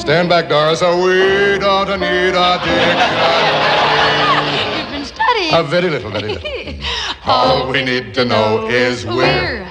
Stand back, Doris. We don't need a dictionary. You've been studying. Very little, very little. All we need to know is where